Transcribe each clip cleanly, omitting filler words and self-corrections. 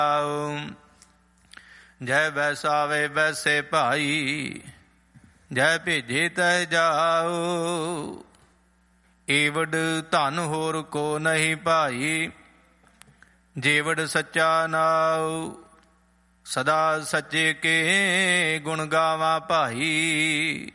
ਜੈ ਵੈਸਾਵੇ ਵੈਸੇ ਭਾਈ, ਜੈ ਭੇਜੇ ਤੈ ਜਾਓ। ਏਵੜ ਧਨ ਹੋਰ ਕੋ ਨਹੀਂ ਭਾਈ, ਜੇਵੜ ਸੱਚਾ ਨਾਉ। ਸਦਾ ਸੱਚੇ ਕੇ ਗੁਣ ਗਾਵਾਂ ਭਾਈ,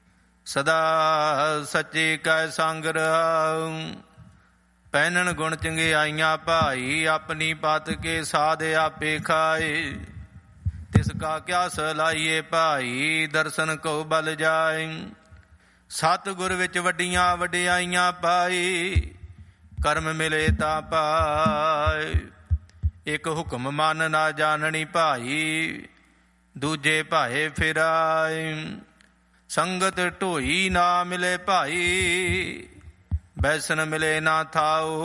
ਸਦਾ ਸੱਚੇ ਕੈ ਸੰਗ ਰਹਾਉ। ਪਹਿਨਣ ਗੁਣ ਚੰਗਿਆਈਆਂ ਭਾਈ, ਆਪਣੀ ਪਤ ਕੇ ਸਾਧ ਆਪੇ ਖਾਏ। ਤਿਸ ਕਾ ਕਿਆ ਸਲਾਈਏ ਭਾਈ, ਦਰਸ਼ਨ ਕੋ ਬਲ ਜਾਏ। ਸਤਿਗੁਰ ਵਿੱਚ ਵੱਡੀਆਂ ਵਡਿਆਈਆਂ ਪਾਈ, ਕਰਮ ਮਿਲੇ ਤਾਂ ਪਾਏ। ਇੱਕ ਹੁਕਮ ਮਨ ਨਾ ਜਾਣਨੀ ਭਾਈ, ਦੂਜੇ ਭਾਏ ਫਿਰਾਏ। ਸੰਗਤ ਢੋਈ ਨਾ ਮਿਲੇ ਭਾਈ, ਬੈਸਨ ਮਿਲੇ ਨਾ ਥਾਓ।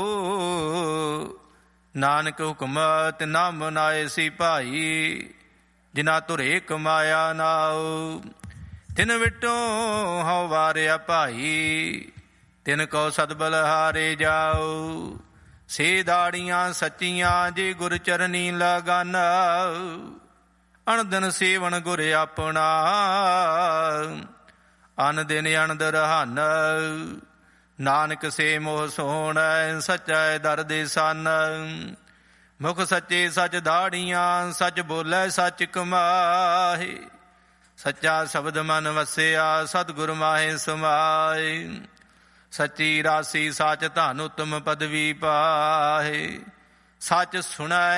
ਨਾਨਕ ਹੁਕਮਤ ਨਾ ਮਨਾਏ ਸੀ ਭਾਈ, ਜਿਨਾ ਧੁਰੇ ਕਮਾਇਆ ਨਾਉ। ਤਿਨ ਵਿਟੋਂ ਹਉ ਵਾਰਿਆ ਭਾਈ, ਤਿਨ ਕੋ ਸਤਬਲ ਹਾਰੇ ਜਾਓ। ਸੇ ਦਾੜੀਆਂ ਸੱਚੀਆਂ ਜੇ ਗੁਰ ਚਰਨੀ ਲਗਾਨਾ, ਅਣਦਨ ਸੇਵਨ ਗੁਰ ਆਪਣਾ। ਅਨ ਦਿਨ ਅਣਦ ਰਹਾਨ, ਨਾਨਕ ਸੇ ਮੋਹ ਸੋਹਣੈ। ਸੱਚੈ ਦਰ ਦੇ ਸਨ, ਮੁਖ ਸੱਚੇ ਸੱਚ ਦਾੜੀਆਂ। ਸੱਚ ਬੋਲੇ ਸੱਚ ਕਮਾਏ, ਸੱਚਾ ਸ਼ਬਦ ਮਨ ਵਸਿਆ। ਸਤਿਗੁਰ ਮਾਹੇ ਸਮਾਏ, ਸੱਚੀ ਰਾਸੀ ਸੱਚ ਧਨ ਉਤਮ ਪਦਵੀ ਪਾਏ। ਸੱਚ ਸੁਣੈ